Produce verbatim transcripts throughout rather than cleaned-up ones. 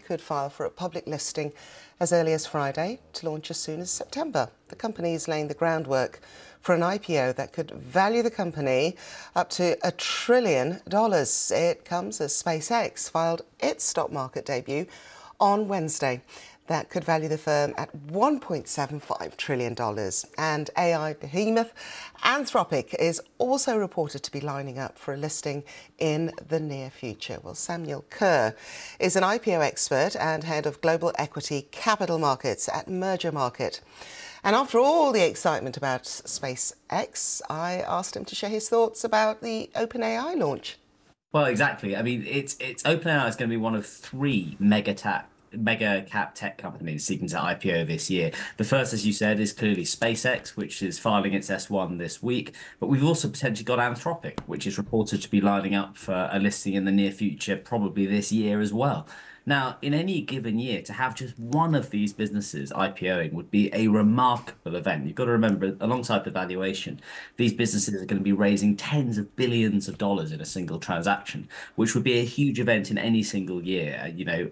could file for a public listing as early as Friday to launch as soon as September. The company is laying the groundwork for an I P O that could value the company up to a trillion dollars. It comes as SpaceX filed its stock market debut on Wednesday. That could value the firm at one point seven five trillion dollars. And A I behemoth Anthropic is also reported to be lining up for a listing in the near future. Well, Samuel Kerr is an I P O expert and head of global equity capital markets at Merger Market. And after all the excitement about SpaceX, I asked him to share his thoughts about the OpenAI launch. Well, exactly. I mean, it's it's OpenAI is going to be one of three mega tech mega cap tech companies seeking to I P O this year. The first, as you said, is clearly SpaceX, which is filing its S one this week. But we've also potentially got Anthropic, which is reported to be lining up for a listing in the near future, probably this year as well. Now, in any given year, to have just one of these businesses IPOing would be a remarkable event. You've got to remember, alongside the valuation, these businesses are going to be raising tens of billions of dollars in a single transaction, which would be a huge event in any single year. You know,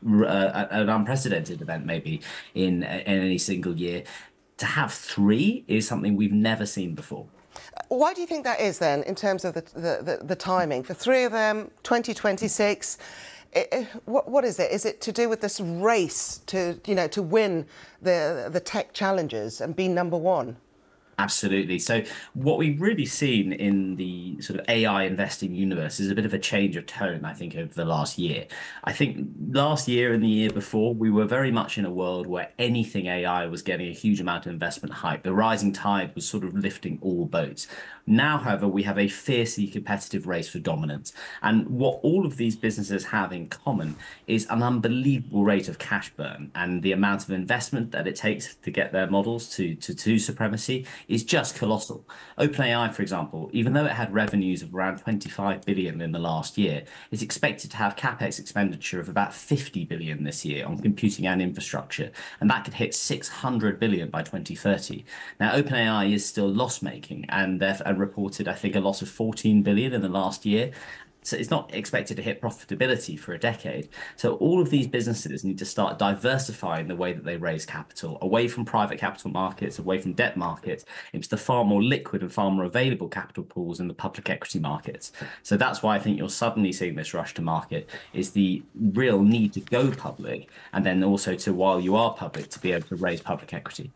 uh, an unprecedented event maybe in, in any single year. To have three is something we've never seen before. Why do you think that is then, in terms of the, the, the, the timing? For three of them, twenty twenty-six, it, it, what, what is it? Is it to do with this race to, you know, to win the, the tech challenges and be number one? Absolutely. So what we've really seen in the sort of A I investing universe is a bit of a change of tone, I think, over the last year. I think last year and the year before, we were very much in a world where anything A I was getting a huge amount of investment hype. The rising tide was sort of lifting all boats. Now, however, we have a fiercely competitive race for dominance. And what all of these businesses have in common is an unbelievable rate of cash burn, and the amount of investment that it takes to get their models to, to, to supremacy is just colossal. OpenAI, for example, even though it had revenues of around twenty-five billion in the last year, is expected to have capex expenditure of about fifty billion this year on computing and infrastructure, and that could hit six hundred billion by twenty thirty. Now, OpenAI is still loss-making, and they've reported, I think, a loss of fourteen billion in the last year. So it's not expected to hit profitability for a decade. So all of these businesses need to start diversifying the way that they raise capital, away from private capital markets, away from debt markets, into the far more liquid and far more available capital pools in the public equity markets. So that's why I think you're suddenly seeing this rush to market, is the real need to go public, and then also to, while you are public, to be able to raise public equity.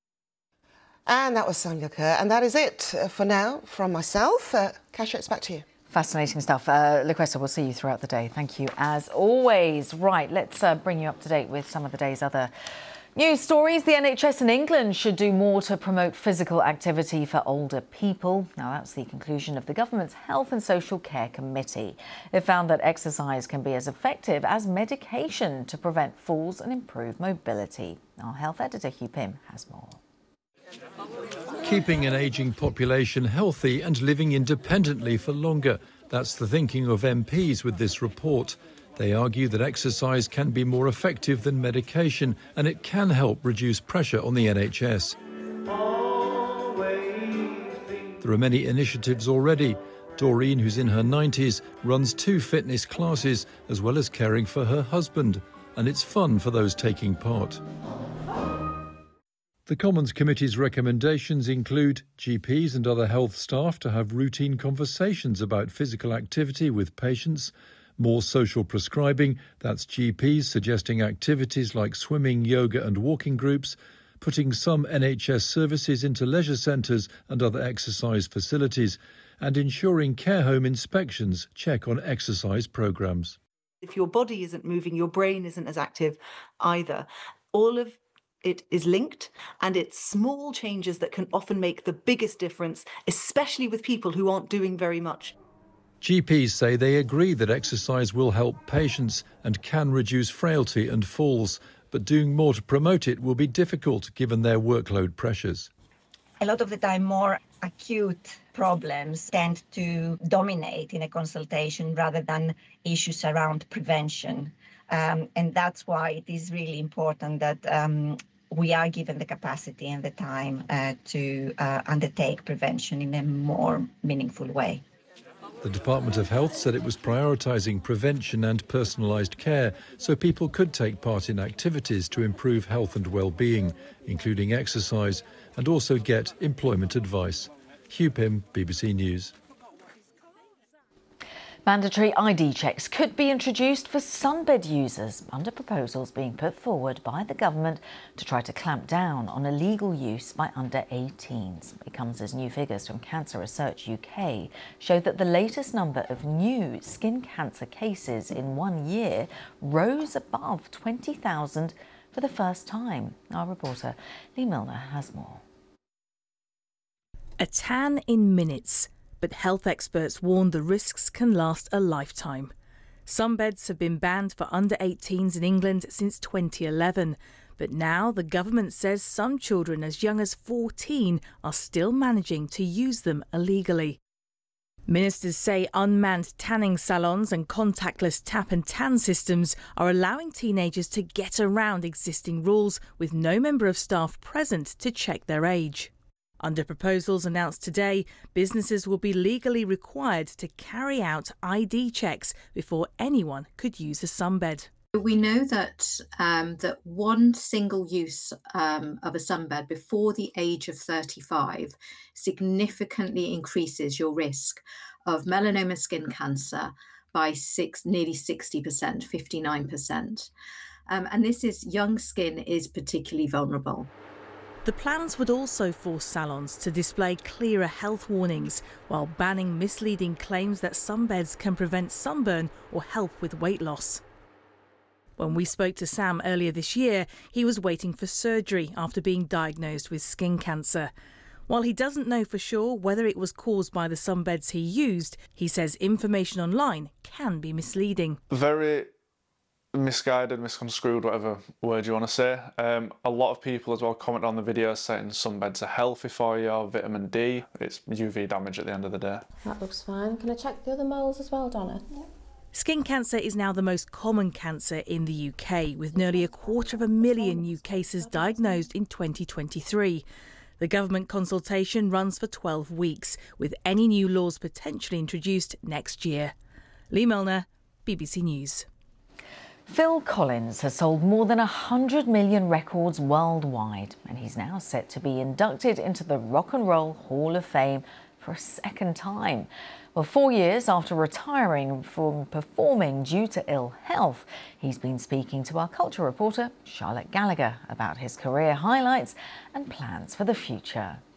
And that was Samuel Kerr. And that is it for now from myself. Uh, Kasia, it's back to you. Fascinating stuff. Uh, Lucrezia, we'll see you throughout the day. Thank you, as always. Right, let's uh, bring you up to date with some of the day's other news stories. The N H S in England should do more to promote physical activity for older people. Now, that's the conclusion of the government's Health and Social Care Committee. It found that exercise can be as effective as medication to prevent falls and improve mobility. Our health editor, Hugh Pym, has more. Keeping an ageing population healthy and living independently for longer. That's the thinking of M Ps with this report. They argue that exercise can be more effective than medication, and it can help reduce pressure on the N H S. There are many initiatives already. Doreen, who's in her nineties, runs two fitness classes as well as caring for her husband, and it's fun for those taking part. The Commons Committee's recommendations include G Ps and other health staff to have routine conversations about physical activity with patients, more social prescribing, that's G Ps suggesting activities like swimming, yoga and walking groups, putting some N H S services into leisure centres and other exercise facilities, and ensuring care home inspections check on exercise programmes. If your body isn't moving, your brain isn't as active either. All of it is linked, and it's small changes that can often make the biggest difference, especially with people who aren't doing very much. G Ps say they agree that exercise will help patients and can reduce frailty and falls, but doing more to promote it will be difficult given their workload pressures. A lot of the time, more acute problems tend to dominate in a consultation rather than issues around prevention. Um, and that's why it is really important that um, we are given the capacity and the time uh, to uh, undertake prevention in a more meaningful way. The Department of Health said it was prioritising prevention and personalised care so people could take part in activities to improve health and well-being, including exercise, and also get employment advice. Hugh Pym, B B C News. Mandatory I D checks could be introduced for sunbed users under proposals being put forward by the government to try to clamp down on illegal use by under eighteens. It comes as new figures from Cancer Research U K show that the latest number of new skin cancer cases in one year rose above twenty thousand for the first time. Our reporter Lee Milner has more. A tan in minutes. But health experts warn the risks can last a lifetime. Sunbeds have been banned for under eighteens in England since twenty eleven, but now the government says some children as young as fourteen are still managing to use them illegally. Ministers say unmanned tanning salons and contactless tap and tan systems are allowing teenagers to get around existing rules with no member of staff present to check their age. Under proposals announced today, businesses will be legally required to carry out I D checks before anyone could use a sunbed. We know that um, that one single use um, of a sunbed before the age of thirty-five significantly increases your risk of melanoma skin cancer by six, nearly sixty percent, fifty-nine percent. Um, and this is young skin is particularly vulnerable. The plans would also force salons to display clearer health warnings while banning misleading claims that sunbeds can prevent sunburn or help with weight loss. When we spoke to Sam earlier this year, he was waiting for surgery after being diagnosed with skin cancer. While he doesn't know for sure whether it was caused by the sunbeds he used, he says information online can be misleading. Very misguided, misconstrued, whatever word you want to say. Um, a lot of people as well comment on the video saying sunbeds are healthy for you, vitamin D. It's U V damage at the end of the day. That looks fine. Can I check the other moles as well, Donna? Yeah. Skin cancer is now the most common cancer in the U K, with nearly a quarter of a million new cases diagnosed in twenty twenty-three. The government consultation runs for twelve weeks, with any new laws potentially introduced next year. Lee Milner, B B C News. Phil Collins has sold more than one hundred million records worldwide, and he's now set to be inducted into the Rock and Roll Hall of Fame for a second time. Well, four years after retiring from performing due to ill health, he's been speaking to our culture reporter, Charlotte Gallagher, about his career highlights and plans for the future.